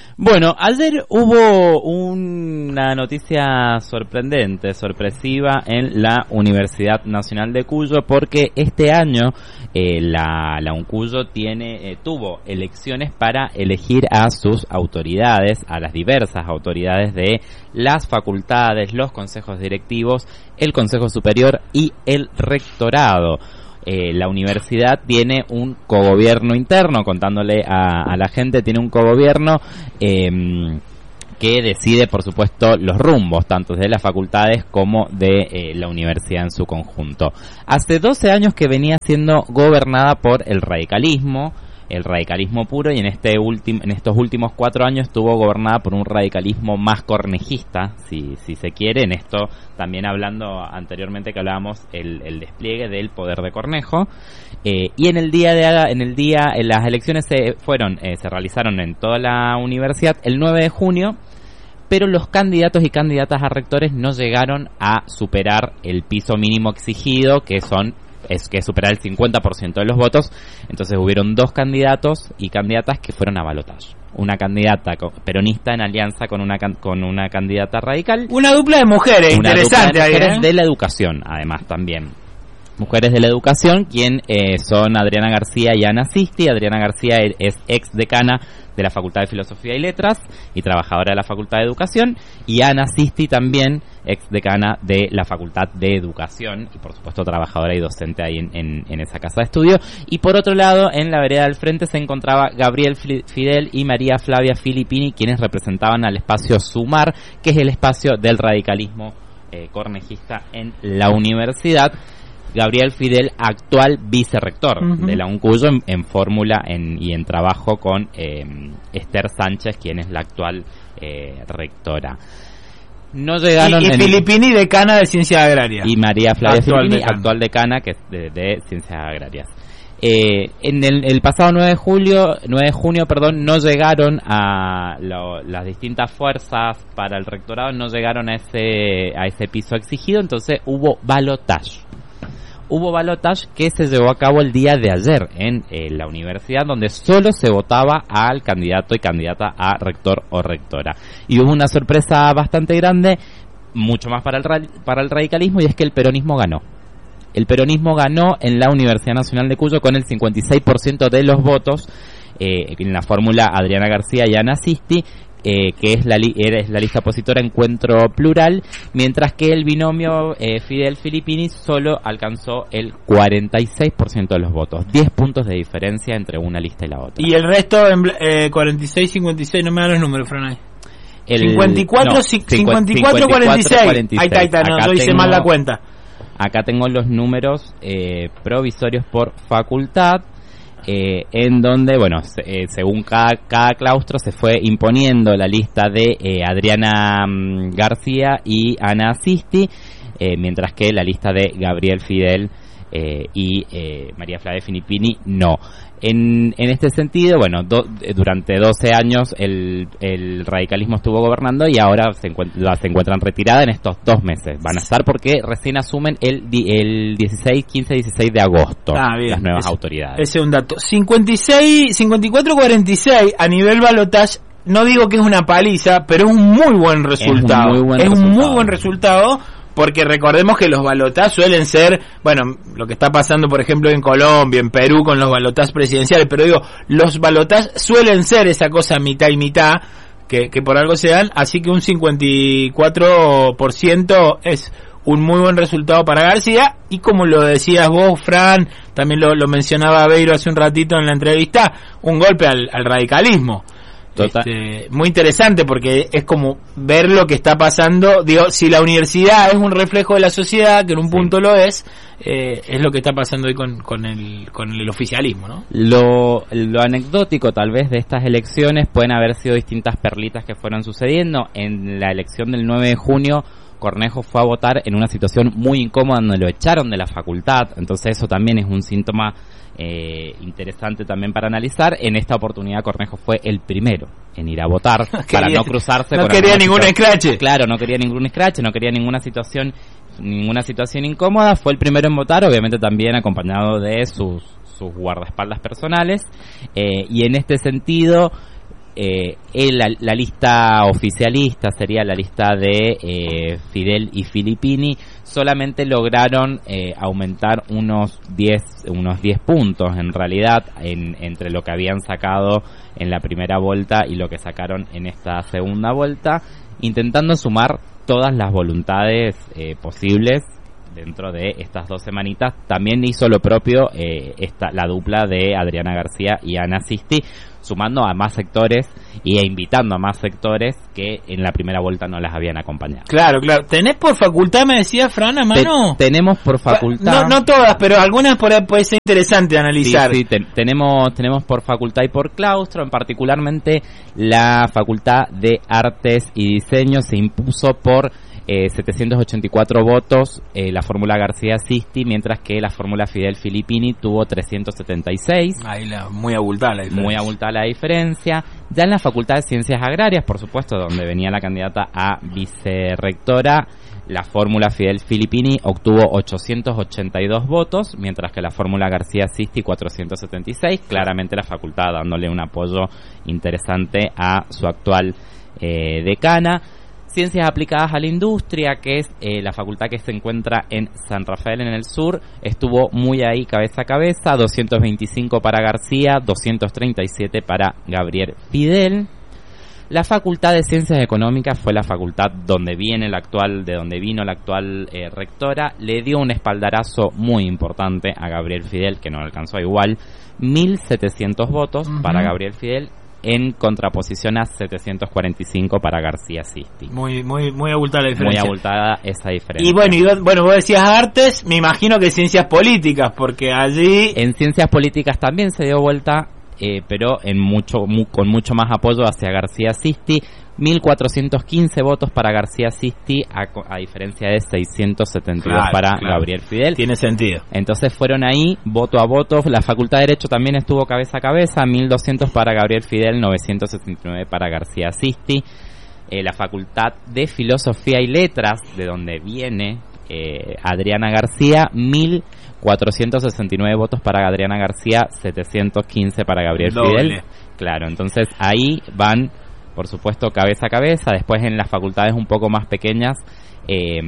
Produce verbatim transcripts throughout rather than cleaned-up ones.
Bueno, ayer hubo una noticia sorprendente, sorpresiva en la Universidad Nacional de Cuyo, porque este año eh, la, la UNCuyo tiene, eh, tuvo elecciones para elegir a sus autoridades, a las diversas autoridades de las facultades, los consejos directivos, el Consejo Superior y el Rectorado. Eh, la universidad tiene un cogobierno interno, contándole a, a la gente, tiene un cogobierno eh, que decide, por supuesto, los rumbos, tanto de las facultades como de eh, la universidad en su conjunto. Hace doce años que venía siendo gobernada por el radicalismo, el radicalismo puro, y en este último, en estos últimos cuatro años estuvo gobernada por un radicalismo más cornejista, si, si se quiere. En esto también hablando anteriormente que hablábamos el, el despliegue del poder de Cornejo, eh, y en el día de en el día en las elecciones se fueron eh, se realizaron en toda la universidad el nueve de junio, pero los candidatos y candidatas a rectores no llegaron a superar el piso mínimo exigido, que son es que superar el cincuenta por ciento de los votos. Entonces hubieron dos candidatos y candidatas que fueron a balotaje. Una candidata peronista en alianza con una con una candidata radical. Una dupla de mujeres, una interesante. Dupla de mujeres ahí, ¿eh? de la educación, además, también. Mujeres de la educación, quien eh, son Adriana García y Ana Sisti. Adriana García es ex decana de la Facultad de Filosofía y Letras y trabajadora de la Facultad de Educación, y Ana Sisti también ex decana de la Facultad de Educación y por supuesto trabajadora y docente ahí en, en, en esa casa de estudio. Y por otro lado, en la vereda del frente se encontraba Gabriel Fidel y María Flavia Filippini, quienes representaban al espacio Sumar, que es el espacio del radicalismo eh, cornejista en la universidad. Gabriel Fidel, actual vicerrector uh-huh. de la UNCuyo, en, en fórmula en, y en trabajo con eh, Esther Sánchez, quien es la actual eh, rectora. No llegaron... Y, y Filippini, decana de Ciencias Agrarias. Y María Flavia actual Filippini, decana. actual decana que es de, de Ciencias Agrarias. Eh, en el, el pasado nueve de julio, nueve de junio, perdón, no llegaron a lo, las distintas fuerzas para el rectorado, no llegaron a ese a ese piso exigido, entonces hubo balotaje. Hubo balotaje que se llevó a cabo el día de ayer en eh, la universidad, donde solo se votaba al candidato y candidata a rector o rectora. Y hubo una sorpresa bastante grande, mucho más para el, para el radicalismo, y es que el peronismo ganó. El peronismo ganó en la Universidad Nacional de Cuyo con el cincuenta y seis por ciento de los votos, eh, en la fórmula Adriana García y Ana Sisti, Eh, que es la, li- es la lista opositora Encuentro Plural, mientras que el binomio eh, Fidel Filippini solo alcanzó el cuarenta y seis por ciento de los votos, diez puntos de diferencia entre una lista y la otra. Y el resto, eh, cuarenta y seis, cincuenta y seis, no me dan los números, Fran, ahí. El, cincuenta y cuatro, no, cincuenta y cuatro, cuarenta y seis. Ahí está, ahí está, no, yo hice tengo, mal la cuenta. Acá tengo los números eh, provisorios por facultad. Eh, en donde, bueno, se, eh, según cada, cada claustro se fue imponiendo la lista de eh, Adriana um, García y Ana Sisti, eh, mientras que la lista de Gabriel Fidel eh, y eh, María Flavia Filippini no. En, en este sentido, bueno, do, durante doce años el, el radicalismo estuvo gobernando y ahora se, encuent- se encuentran retiradas en estos dos meses. Van a estar porque recién asumen el, el dieciséis, quince, dieciséis de agosto ah, bien. las nuevas Ese, autoridades. Ese es un dato. cincuenta y seis, cincuenta y cuatro, cuarenta y seis a nivel balotaje. No digo que es una paliza, pero es un muy buen resultado. Es un muy buen es resultado. Un muy buen resultado. Porque recordemos que los balotajes suelen ser, bueno, lo que está pasando por ejemplo en Colombia, en Perú con los balotajes presidenciales, pero digo, los balotajes suelen ser esa cosa mitad y mitad, que, que por algo se dan, así que un cincuenta y cuatro por ciento es un muy buen resultado para García, y como lo decías vos, Fran, también lo, lo mencionaba Beiro hace un ratito en la entrevista, un golpe al, al radicalismo. Este, muy interesante porque es como ver lo que está pasando. Digo, si la universidad es un reflejo de la sociedad, que en un punto sí. lo es, eh, es lo que está pasando hoy con, con, el, con el oficialismo, ¿no? Lo, lo anecdótico tal vez de estas elecciones pueden haber sido distintas perlitas que fueron sucediendo. En la elección del nueve de junio, Cornejo fue a votar en una situación muy incómoda donde lo echaron de la facultad, entonces eso también es un síntoma eh, interesante también para analizar. En esta oportunidad Cornejo fue el primero en ir a votar no para quería, no cruzarse no con quería ningún escrache. Claro, no quería ningún escrache, no quería ninguna situación ninguna situación incómoda, fue el primero en votar, obviamente también acompañado de sus sus guardaespaldas personales, eh, y en este sentido eh, el, la, la lista oficialista sería la lista de eh, Fidel y Filippini, solamente lograron eh, aumentar unos diez unos diez puntos en realidad en, entre lo que habían sacado en la primera vuelta y lo que sacaron en esta segunda vuelta, intentando sumar todas las voluntades eh, posibles dentro de estas dos semanitas. También hizo lo propio eh, esta, la dupla de Adriana García y Ana Sisti, sumando a más sectores e invitando a más sectores que en la primera vuelta no las habían acompañado. Claro, claro. ¿Tenés por facultad, me decía Fran, a mano? Te, tenemos por facultad. No, no todas, pero algunas por ahí puede ser interesante analizar. Sí, sí, te, tenemos, tenemos por facultad y por claustro. En particularmente la Facultad de Artes y Diseño se impuso por Eh, setecientos ochenta y cuatro votos eh, la fórmula García Sisti, mientras que la fórmula Fidel Filippini tuvo trescientos setenta y seis. Ahí la, muy abultada la diferencia. Muy abultada la diferencia. Ya en la Facultad de Ciencias Agrarias, por supuesto, donde venía la candidata a vicerrectora, la fórmula Fidel Filippini obtuvo ochocientos ochenta y dos votos, mientras que la fórmula García Sisti cuatrocientos setenta y seis. Claramente la facultad dándole un apoyo interesante a su actual eh, decana. Ciencias aplicadas a la industria, que es eh, la facultad que se encuentra en San Rafael en el sur, estuvo muy ahí cabeza a cabeza, doscientos veinticinco para García, doscientos treinta y siete para Gabriel Fidel. La Facultad de Ciencias Económicas fue la facultad donde viene la actual, de donde vino la actual eh, rectora, le dio un espaldarazo muy importante a Gabriel Fidel, que no alcanzó igual, mil setecientos votos uh-huh. para Gabriel Fidel, en contraposición a setecientos cuarenta y cinco para García Sisti. Muy muy muy abultada la diferencia. Muy abultada esa diferencia. Y bueno, y bueno, vos decías artes, me imagino que ciencias políticas, porque allí... En ciencias políticas también se dio vuelta, eh, pero en mucho mu, con mucho más apoyo hacia García Sisti. mil cuatrocientos quince votos para García Sisti, a, a diferencia de seiscientos setenta y dos claro, para claro. Gabriel Fidel. Tiene sentido. Entonces fueron ahí, voto a voto. La Facultad de Derecho también estuvo cabeza a cabeza, mil doscientos para Gabriel Fidel, novecientos sesenta y nueve para García Sisti. Eh, la Facultad de Filosofía y Letras, de donde viene eh, Adriana García, mil cuatrocientos sesenta y nueve votos para Adriana García, setecientos quince para Gabriel Doble. Fidel. Claro, entonces ahí van... por supuesto, cabeza a cabeza. Después en las facultades un poco más pequeñas eh,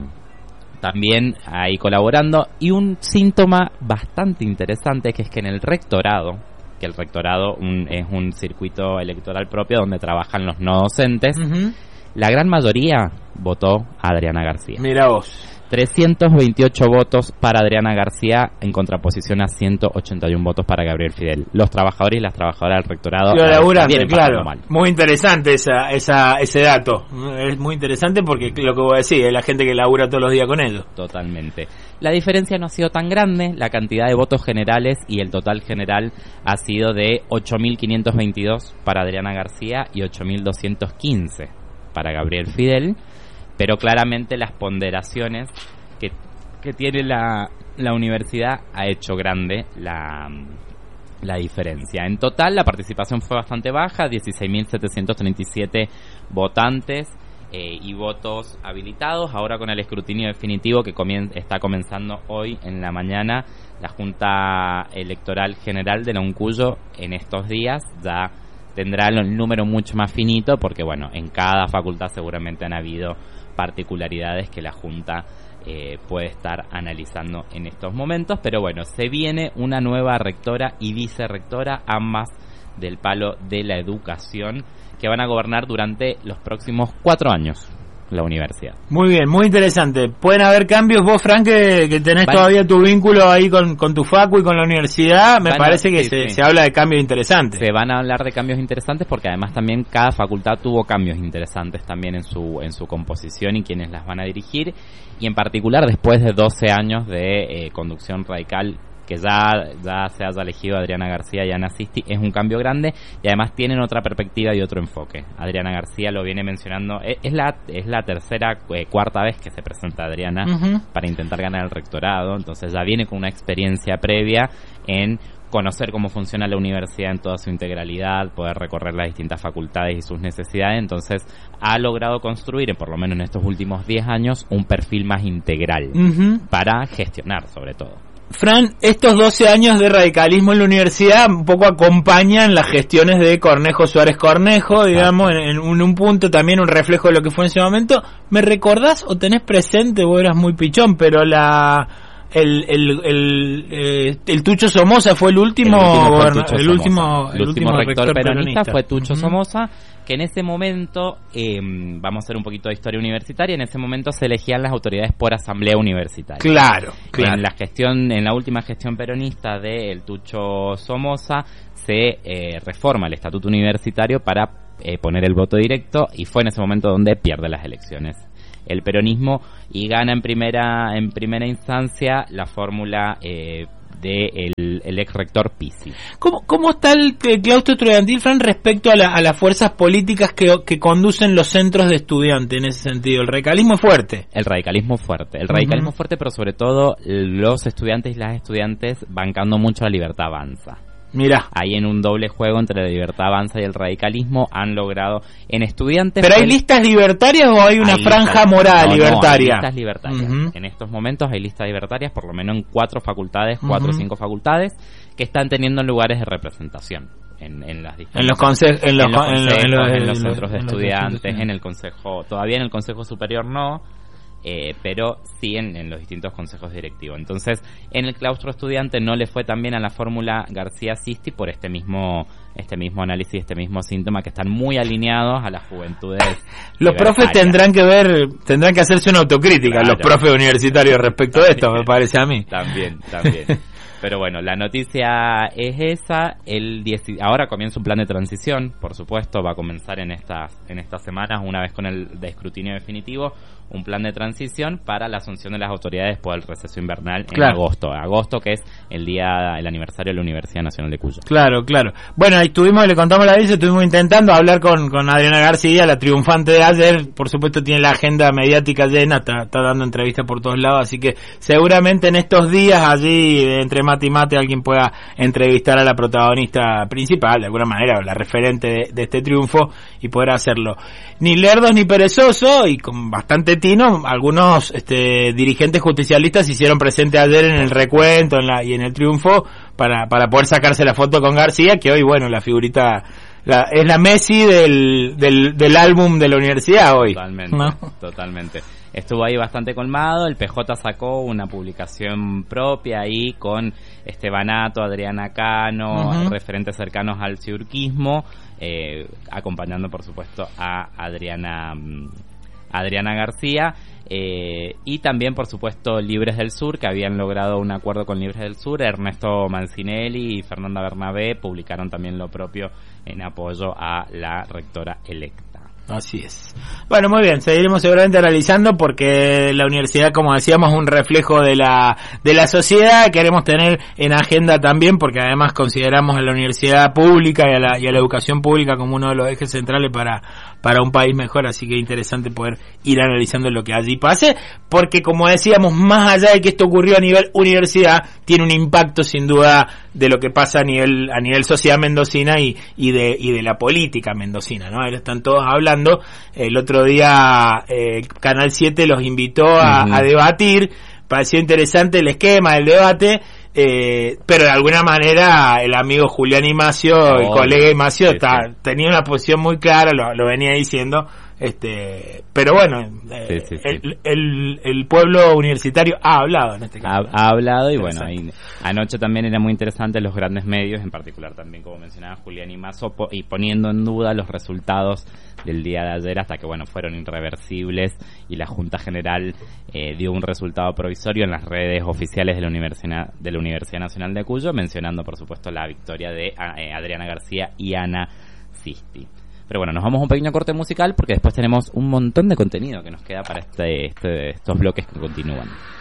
también ahí colaborando. Y un síntoma bastante interesante, que es que en el rectorado, que el rectorado un, es un circuito electoral propio donde trabajan los no docentes, uh-huh. la gran mayoría votó a Adriana García. Mira vos. trescientos veintiocho votos para Adriana García en contraposición a ciento ochenta y uno votos para Gabriel Fidel. Los trabajadores y las trabajadoras del rectorado vienen claro, mal. Muy interesante esa, esa, ese dato. Es muy interesante porque lo que vos decís, es la gente que labura todos los días con ellos. Totalmente. La diferencia no ha sido tan grande. La cantidad de votos generales y el total general ha sido de ocho mil quinientos veintidós para Adriana García y ocho mil doscientos quince para Gabriel Fidel. Pero claramente las ponderaciones que, que tiene la, la universidad ha hecho grande la, la diferencia. En total la participación fue bastante baja, dieciséis mil setecientos treinta y siete votantes eh, y votos habilitados. Ahora con el escrutinio definitivo que comien- está comenzando hoy en la mañana, la Junta Electoral General de la UNCUYO en estos días ya tendrá el número mucho más finito, porque bueno, en cada facultad seguramente han habido particularidades que la Junta eh, puede estar analizando en estos momentos, pero bueno, se viene una nueva rectora y vicerrectora, ambas del palo de la educación, que van a gobernar durante los próximos cuatro años la universidad. Muy bien, muy interesante. Pueden haber cambios, vos, Frank, que, que tenés vale. todavía tu vínculo ahí con, con tu facu y con la universidad, me vale, parece que sí, se, sí. se habla de cambios interesantes. Se van a hablar de cambios interesantes porque además también cada facultad tuvo cambios interesantes también en su en su composición y quienes las van a dirigir, y en particular después de doce años de eh, conducción radical, que ya, ya se haya elegido Adriana García y Ana Sisti, es un cambio grande y además tienen otra perspectiva y otro enfoque. Adriana García lo viene mencionando, es, es la es la tercera, eh, cuarta vez que se presenta Adriana uh-huh. para intentar ganar el rectorado, entonces ya viene con una experiencia previa en conocer cómo funciona la universidad en toda su integralidad, poder recorrer las distintas facultades y sus necesidades, entonces ha logrado construir, por lo menos en estos últimos diez años, un perfil más integral uh-huh. para gestionar sobre todo. Fran, estos doce años de radicalismo en la universidad un poco acompañan las gestiones de Cornejo Suárez Cornejo, digamos, en, en, un, un punto también un reflejo de lo que fue en ese momento. ¿Me recordás o tenés presente, vos eras muy pichón, pero la el el el, eh, el Tucho Somoza fue el último el último, goberna, Tucho el último, el último rector, rector peronista, peronista fue Tucho uh-huh. Somoza, que en ese momento, eh, vamos a hacer un poquito de historia universitaria, en ese momento se elegían las autoridades por asamblea universitaria. Claro, claro. En la gestión, en la última gestión peronista del Tucho Somoza, se eh, reforma el estatuto universitario para eh, poner el voto directo, y fue en ese momento donde pierde las elecciones el peronismo y gana en primera en primera instancia la fórmula eh, de el, el ex rector Pisi. ¿Cómo, cómo está el, el claustro estudiantil, Fran, respecto a, la, a las fuerzas políticas que, que conducen los centros de estudiantes en ese sentido? ¿El radicalismo es fuerte? El radicalismo fuerte. El radicalismo uh-huh. fuerte, pero sobre todo los estudiantes y las estudiantes bancando mucho la Libertad Avanza. Mira, ahí en un doble juego entre la Libertad Avanza y el radicalismo han logrado en estudiantes. ¿Pero hay listas libertarias o hay una hay franja listas, moral no, libertaria? No, hay listas libertarias. Uh-huh. En estos momentos hay listas libertarias, por lo menos en cuatro facultades, cuatro o uh-huh. cinco facultades, que están teniendo lugares de representación en, en las distintas, en los consejos, en los, en los, consejos, en los, en los centros de estudiantes, en el consejo, todavía en el consejo superior no. Eh, pero sí en, en los distintos consejos directivos. Entonces, en el claustro estudiante no le fue tan bien a la fórmula García-Sisti por este mismo este mismo análisis, este mismo síntoma, que están muy alineados a las juventudes. Los profes tendrán que ver, tendrán que hacerse una autocrítica, claro, los profes universitarios respecto también, de esto, me parece a mí. También, también. Pero bueno, la noticia es esa. El diez, ahora comienza un plan de transición, por supuesto, va a comenzar en estas en estas semanas, una vez con el de escrutinio definitivo, un plan de transición para la asunción de las autoridades por el receso invernal en claro. agosto. Agosto, que es el día, el aniversario de la Universidad Nacional de Cuyo. Claro, claro. Bueno, ahí estuvimos, le contamos la vez, estuvimos intentando hablar con, con Adriana García, la triunfante de ayer. Por supuesto tiene la agenda mediática llena, está, está dando entrevistas por todos lados, así que seguramente en estos días allí, entre mate y mate, alguien pueda entrevistar a la protagonista principal, de alguna manera, la referente de, de este triunfo, y poder hacerlo. Ni lerdos ni perezosos, y con bastante tino, algunos este, dirigentes justicialistas se hicieron presentes ayer en el recuento en la, y en el triunfo para, para poder sacarse la foto con García, que hoy, bueno, la figurita la, es la Messi del, del, del álbum de la universidad hoy. Totalmente, ¿no? Totalmente. Estuvo ahí bastante colmado, el P J sacó una publicación propia ahí con Estebanato, Adriana Cano, uh-huh. referentes cercanos al ciurquismo, eh, acompañando por supuesto a Adriana Adriana García, eh, y también por supuesto Libres del Sur, que habían logrado un acuerdo con Libres del Sur. Ernesto Mancinelli y Fernanda Bernabé publicaron también lo propio en apoyo a la rectora electa. Así es. Bueno, muy bien, seguiremos seguramente analizando, porque la universidad, como decíamos, es un reflejo de la de la sociedad. Queremos tener en agenda también, porque además consideramos a la universidad pública y a la, y a la educación pública como uno de los ejes centrales para para un país mejor, así que es interesante poder ir analizando lo que allí pase, porque como decíamos, más allá de que esto ocurrió a nivel universidad, tiene un impacto sin duda de lo que pasa a nivel a nivel sociedad mendocina y, y de y de la política mendocina, ¿no? Ahí están todos hablando. El otro día eh, Canal siete los invitó a, uh-huh. a debatir, pareció interesante el esquema del debate. Eh, pero de alguna manera el amigo Julián Imacio, oh, el colega Imacio, sí, está, sí. tenía una posición muy clara, lo, lo venía diciendo, este, pero bueno, eh, sí, sí, sí. El, el, el pueblo universitario ha hablado en este caso. Ha, ha hablado y bueno, y anoche también era muy interesante los grandes medios, en particular también, como mencionaba Julián Imacio, po, y poniendo en duda los resultados del día de ayer, hasta que bueno, fueron irreversibles y la Junta General eh, dio un resultado provisorio en las redes oficiales de la Universidad de la Universidad Nacional de Cuyo, mencionando por supuesto la victoria de eh, Adriana García y Ana Sisti. Pero bueno, nos vamos a un pequeño corte musical, porque después tenemos un montón de contenido que nos queda para este, este estos bloques que continúan.